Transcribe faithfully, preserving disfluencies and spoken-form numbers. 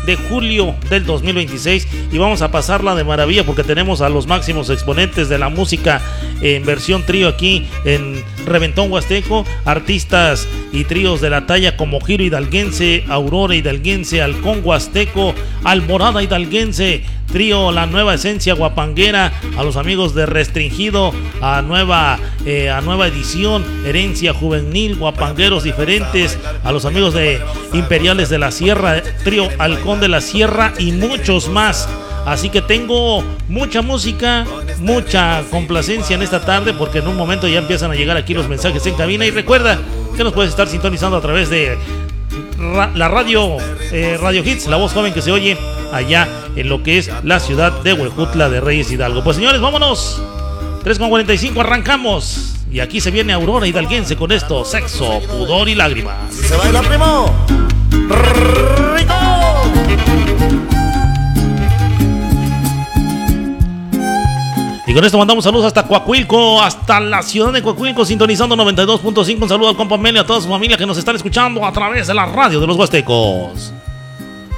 de julio del dos mil veintiséis y vamos a pasarla de maravilla porque tenemos a los máximos exponentes de la música en versión trío aquí en Reventón Huasteco, artistas y tríos de la talla como Giro Hidalguense, Aurora Hidalguense, Halcón Huasteco, Alborada Hidalguense, trío La Nueva Esencia Guapanguera, a los amigos de Restringido, a nueva, eh, a nueva edición, Herencia Juvenil, Guapangueros Diferentes, a los amigos de Imperiales de la Sierra, trío Halcón de la Sierra y muchos más. Así que tengo mucha música, mucha complacencia en esta tarde porque en un momento ya empiezan a llegar aquí los mensajes en cabina. Y recuerda que nos puedes estar sintonizando a través de ra- la radio, eh, Radio Hits, la voz joven que se oye allá en lo que es la ciudad de Huejutla de Reyes Hidalgo. Pues señores, vámonos. tres con cuarenta y cinco, arrancamos. Y aquí se viene Aurora Hidalguense con esto: Sexo, Pudor y Lágrimas. ¡Se baila, primo! ¡Rico! Y con esto mandamos saludos hasta Coahuilco, hasta la ciudad de Coahuilco, sintonizando noventa y dos punto cinco. Un saludo al compa Meli, a toda su familia que nos están escuchando a través de la radio de los Huastecos.